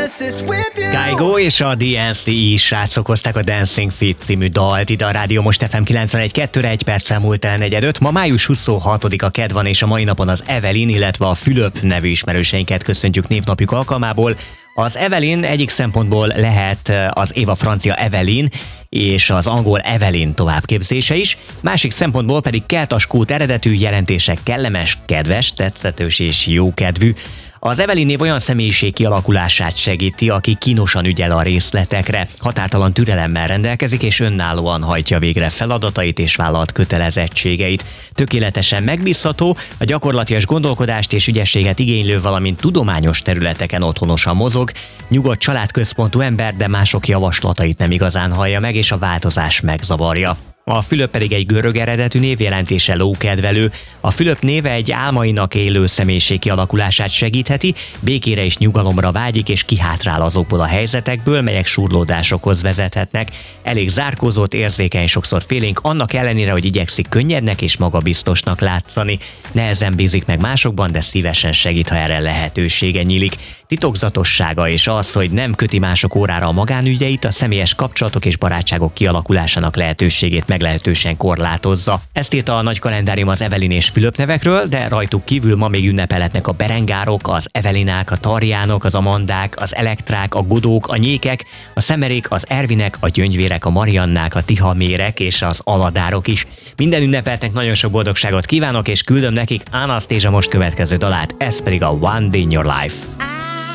Kygo és a DNC is srácok hozták a Dancing Feet című dalt ide a Rádió Most FM 91.2-re, 1 perccel múlt el 4:05. Ma május 26-a kedd van, és a mai napon az Evelyn, illetve a Fülöp nevű ismerőseinket köszöntjük névnapjuk alkalmából. Az Evelyn egyik szempontból lehet az Éva francia Evelyn és az angol Evelyn továbbképzése is, másik szempontból pedig kelta-skót eredetű, jelentések kellemes, kedves, tetszetős és jókedvű. Az Evelyn név olyan személyiség kialakulását segíti, aki kínosan ügyel a részletekre, határtalan türelemmel rendelkezik és önállóan hajtja végre feladatait és vállalt kötelezettségeit. Tökéletesen megbízható, a gyakorlatias gondolkodást és ügyességet igénylő, valamint tudományos területeken otthonosan mozog, nyugodt családközpontú ember, de mások javaslatait nem igazán hallja meg, és a változás megzavarja. A Fülöp pedig egy görög eredetű név, jelentése lókedvelő. A Fülöp néve egy álmainak élő személyiség kialakulását segítheti, békére és nyugalomra vágyik és kihátrál azokból a helyzetekből, melyek surlódásokhoz vezethetnek. Elég zárkózott, érzékeny, sokszor félénk, annak ellenére, hogy igyekszik könnyednek és magabiztosnak látszani. Nehezen bízik meg másokban, de szívesen segít, ha erre lehetősége nyílik. Titokzatossága és az, hogy nem köti mások órára a magánügyeit, a személyes kapcsolatok és barátságok kialakulásának lehetőségét meglehetősen korlátozza. Ezt írta a nagy kalendárium az Evelyn és Fülöp nevekről, de rajtuk kívül ma még ünnepelhetnek a Berengárok, az Evelinák, a Tarjánok, az Amandák, az Elektrák, a Godók, a Nyékek, a Szemerék, az Ervinek, a Gyöngyvérek, a Mariannák, a Tihamérek és az Aladárok is. Minden ünnepeltnek nagyon sok boldogságot kívánok, és küldöm nekik Anastasia most következő dalát, ez pedig a One Day in Your Life.